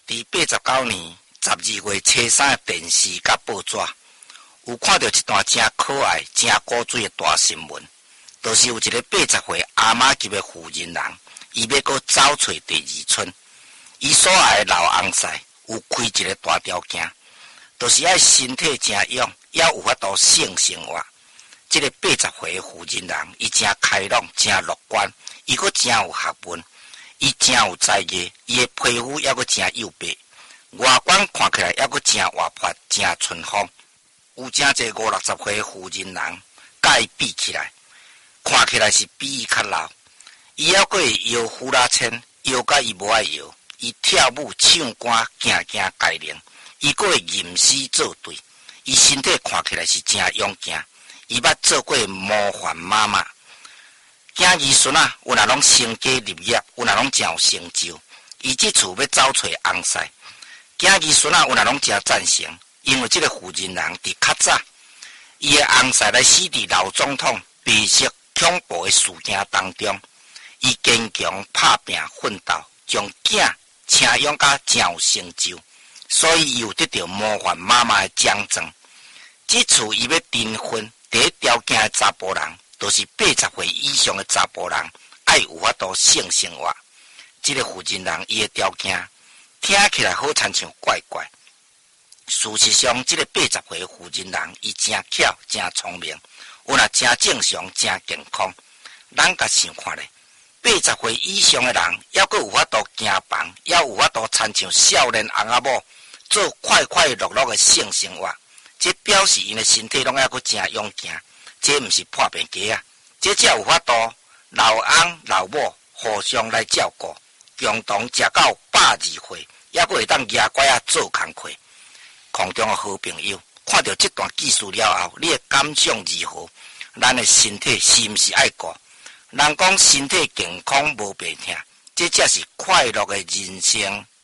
伫89年12月初3的电视甲报纸，有看到一段真可爱、真古锥的大新闻，就是有一个80岁阿嬷级的妇人人，伊要搁走找第二春。伊所爱的老翁婿有开一个大条件，就是爱身体真勇，也有法度性生活。这个80岁的妇人人，伊真开朗、真乐观，伊搁真有学问，伊真有才艺，伊的皮肤也搁真幼白，外观看起来也搁真活泼、真春风。有真侪50、60岁的妇人人，甲伊比起来，看起来是比伊较老。伊还搁会摇呼啦圈，摇甲伊无爱摇。伊跳舞、唱歌、行行改良，伊搁会吟诗作对。伊身体看起来是真勇健。伊捌做过模范妈妈，囝儿孙啊，有若拢成家立业，有若拢真有成就。伊即厝要走找翁婿，囝儿孙啊，有若拢真赞成，因为即个妇人人伫较早，伊的翁婿来死伫老总统白色恐怖的事件当中，伊坚强拍拼奋斗，将囝请养甲真有成就，所以伊有得到模范妈妈的奖状。即厝伊要订婚。第一条件的查甫人，就是80岁以上的查甫人，爱有法度性生活。这个妇人人伊的条件听起来好亲像怪怪，事实上，这个80岁的妇人人，伊真巧、真聪明，有若真正常、真健康。咱甲想看咧，80岁以上的人，还阁有法度行房，也有法度亲像少年翁仔某，做快快乐乐的性生活。这表示因的身体拢还阁真勇健，这毋是破病鸡啊！这才有法度老翁老母互相来照顾，共同食到82岁，还阁会当牙拐啊做工课。空中的好朋友，看到这段记述了后，你的感想如何？咱的身体是毋是爱顾？人讲身体健康无病痛，这才是快乐的人生。